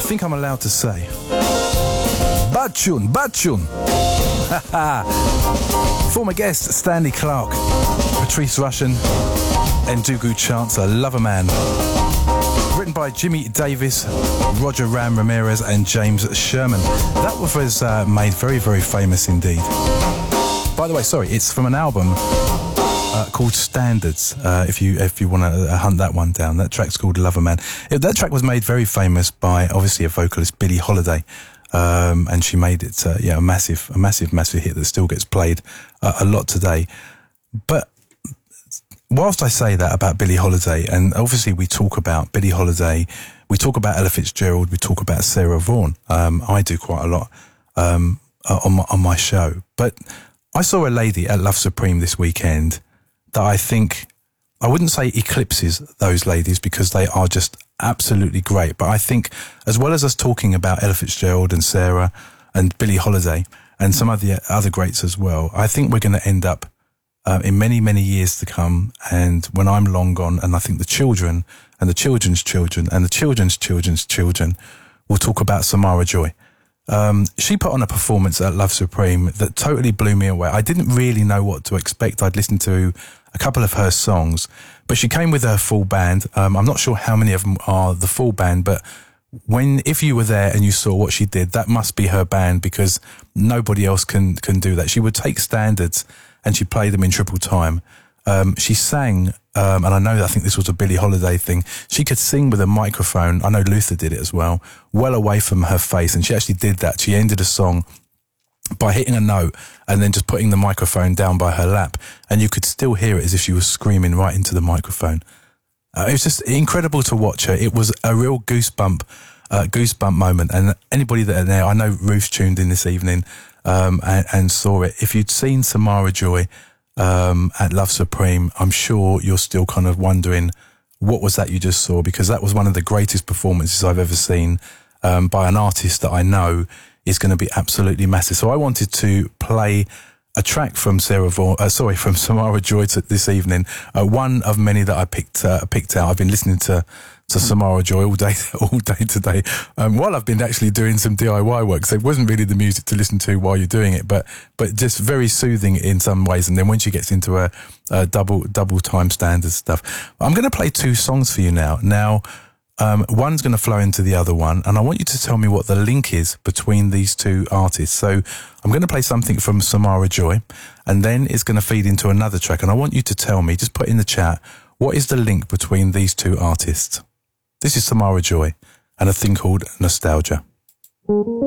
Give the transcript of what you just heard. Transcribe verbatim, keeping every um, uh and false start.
think I'm allowed to say. Bad tune, bad tune. Former guest Stanley Clarke, Patrice Rushen, Ndugu Chancellor, Lover Man. Written by Jimmy Davis, Roger Ram Ramirez and James Sherman. That was uh, made very, very famous indeed. By the way, sorry, it's from an album uh, called Standards. Uh, if you if you want to hunt that one down, that track's called Lover Man. It, that track was made very famous by obviously a vocalist, Billie Holiday. Um, and she made it, uh, yeah, a massive, a massive, massive hit that still gets played uh, a lot today. But whilst I say that about Billie Holiday, and obviously we talk about Billie Holiday, we talk about Ella Fitzgerald, we talk about Sarah Vaughan. Um, I do quite a lot um, on my, on my show. But I saw a lady at Love Supreme this weekend that I think, I wouldn't say eclipses those ladies because they are just absolutely great. But I think as well as us talking about Ella Fitzgerald and Sarah and Billie Holiday and some of the other greats as well, I think we're going to end up uh, in many, many years to come. And when I'm long gone, and I think the children and the children's children and the children's children's children will talk about Samara Joy. Um, she put on a performance at Love Supreme that totally blew me away. I didn't really know what to expect. I'd listened to a couple of her songs, but she came with her full band. Um, I'm not sure how many of them are the full band, but when, if you were there and you saw what she did, that must be her band because nobody else can, can do that. She would take standards and she played them in triple time. Um, she sang, um, and I know, I think this was a Billie Holiday thing. She could sing with a microphone. I know Luther did it as well, well away from her face. And she actually did that. She ended a song by hitting a note and then just putting the microphone down by her lap. And you could still hear it as if she was screaming right into the microphone. Uh, it was just incredible to watch her. It was a real goosebump, uh, goosebump moment. And anybody that are there, I know Ruth's tuned in this evening, um, and, and saw it. If you'd seen Samara Joy, um, at Love Supreme, I'm sure you're still kind of wondering, what was that you just saw? Because that was one of the greatest performances I've ever seen, um, by an artist that I know is going to be absolutely massive. So I wanted to play a track from Sarah Vaughan, uh, sorry, from Samara Joy to this evening. Uh, one of many that I picked uh, picked out. I've been listening to to Samara Joy all day all day today. Um, while I've been actually doing some D I Y work, so it wasn't really the music to listen to while you're doing it, but but just very soothing in some ways. And then when she gets into a, a double double time standard stuff, I'm going to play two songs for you now. Now. Um, one's going to flow into the other one, and I want you to tell me what the link is between these two artists. So I'm going to play something from Samara Joy, and then it's going to feed into another track, and I want you to tell me, just put in the chat, what is the link between these two artists? This is Samara Joy and a thing called Nostalgia.